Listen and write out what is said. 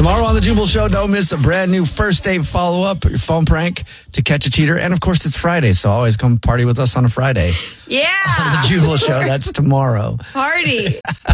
Tomorrow on The Jubal Show, don't miss a brand new first date follow-up, your phone prank to catch a cheater. And, of course, it's Friday, so always come party with us on a Friday. Yeah. On The Jubal Show, that's tomorrow. Party.